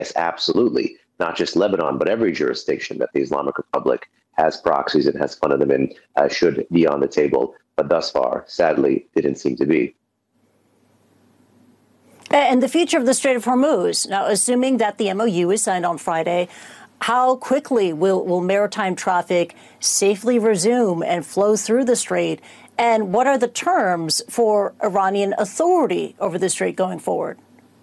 yes, absolutely, not just Lebanon, but every jurisdiction that the Islamic Republic has proxies and has funded them in should be on the table. But thus far, sadly, didn't seem to be. And the future of the Strait of Hormuz. Now, assuming that the MOU is signed on Friday, how quickly will maritime traffic safely resume and flow through the strait? And what are the terms for Iranian authority over the strait going forward?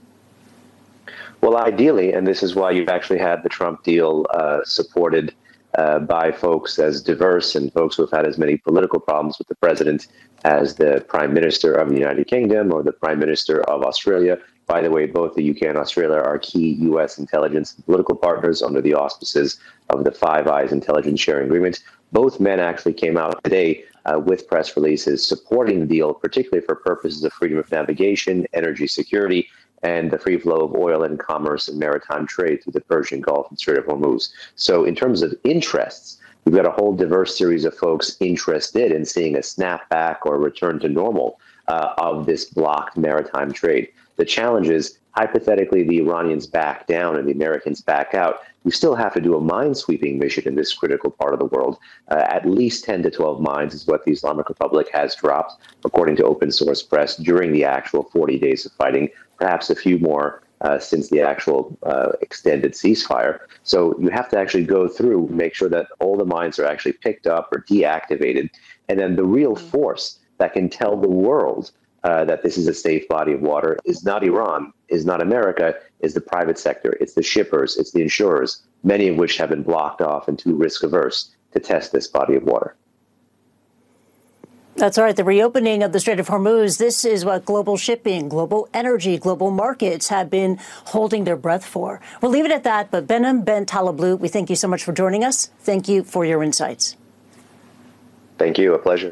Well, ideally, and this is why you've actually had the Trump deal supported by folks as diverse and folks who have had as many political problems with the president as the Prime Minister of the United Kingdom or the Prime Minister of Australia. By the way, both the UK and Australia are key U.S. intelligence and political partners under the auspices of the Five Eyes intelligence sharing agreement. Both men actually came out today with press releases supporting the deal, particularly for purposes of freedom of navigation, energy security, and the free flow of oil and commerce and maritime trade through the Persian Gulf and Strait of Hormuz. So in terms of interests, we've got a whole diverse series of folks interested in seeing a snapback or return to normal of this blocked maritime trade. The challenge is, hypothetically, the Iranians back down and the Americans back out. We still have to do a mine-sweeping mission in this critical part of the world. At least 10 to 12 mines is what the Islamic Republic has dropped, according to open source press, during the actual 40 days of fighting, perhaps a few more since the actual extended ceasefire. So you have to actually go through, make sure that all the mines are actually picked up or deactivated. And then the real force that can tell the world that this is a safe body of water is not Iran, is not America, is the private sector. It's the shippers, it's the insurers, many of which have been blocked off and too risk averse to test this body of water. That's right. The reopening of the Strait of Hormuz, this is what global shipping, global energy, global markets have been holding their breath for. We'll leave it at that. But Behnam Ben Taleblu, we thank you so much for joining us. Thank you for your insights. Thank you. A pleasure.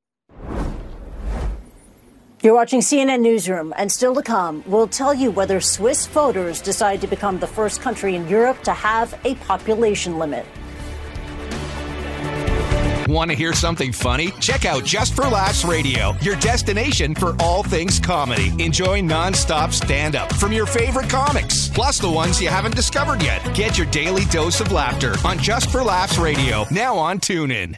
You're watching CNN Newsroom, and still to come, we'll tell you whether Swiss voters decide to become the first country in Europe to have a population limit. Want to hear something funny? Check out Just for Laughs Radio, your destination for all things comedy. Enjoy non-stop stand-up from your favorite comics, plus the ones you haven't discovered yet. Get your daily dose of laughter on Just for Laughs Radio, now on TuneIn.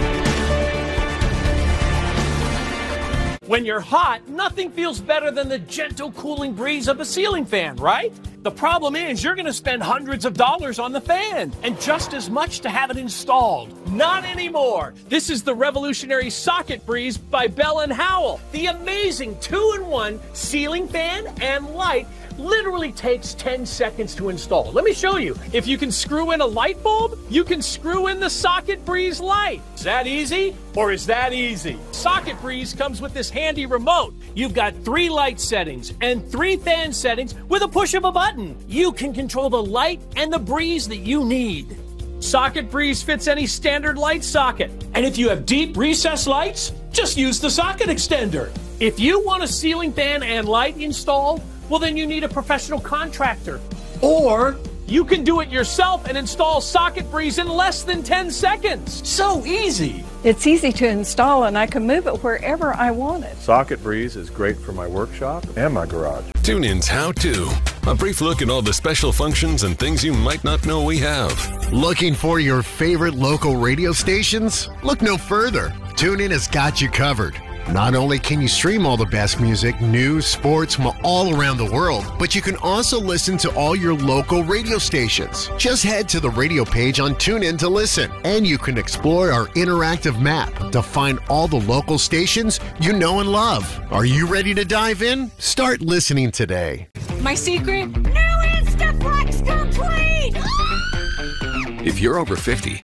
When you're hot, nothing feels better than the gentle cooling breeze of a ceiling fan, right? The problem is you're going to spend hundreds of dollars on the fan and just as much to have it installed. Not anymore. This is the revolutionary Socket Breeze by Bell & Howell. The amazing 2-in-1 ceiling fan and light literally takes 10 seconds to install. Let me show you. If you can screw in a light bulb, you can screw in the Socket Breeze light. Is that easy? Or is that easy? Socket Breeze comes with this handy remote. You've got 3 light settings and 3 fan settings with a push of a button. You can control the light and the breeze that you need. Socket Breeze fits any standard light socket. And if you have deep recessed lights, just use the socket extender. If you want a ceiling fan and light installed, well, then you need a professional contractor. Or you can do it yourself and install Socket Breeze in less than 10 seconds. So easy. It's easy to install, and I can move it wherever I want it. Socket Breeze is great for my workshop and my garage. TuneIn's How To. A brief look at all the special functions and things you might not know we have. Looking for your favorite local radio stations? Look no further. TuneIn has got you covered. Not only can you stream all the best music, news, sports from all around the world, but you can also listen to all your local radio stations. Just head to the radio page on TuneIn to listen, and you can explore our interactive map to find all the local stations you know and love. Are you ready to dive in? Start listening today. My secret? New Instaflex complete! If you're over 50,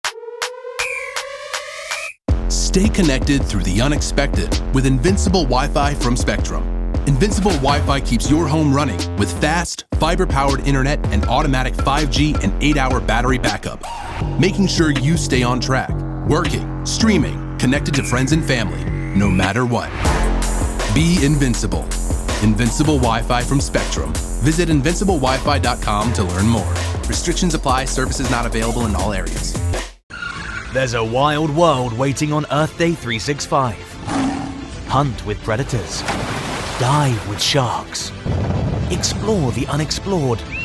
stay connected through the unexpected with Invincible Wi-Fi from Spectrum. Invincible Wi-Fi keeps your home running with fast, fiber-powered internet and automatic 5G and 8-hour battery backup, making sure you stay on track, working, streaming, connected to friends and family, no matter what. Be invincible. Invincible Wi-Fi from Spectrum. Visit invinciblewifi.com to learn more. Restrictions apply. Services not available in all areas. There's a wild world waiting on Earth Day 365. Hunt with predators. Dive with sharks. Explore the unexplored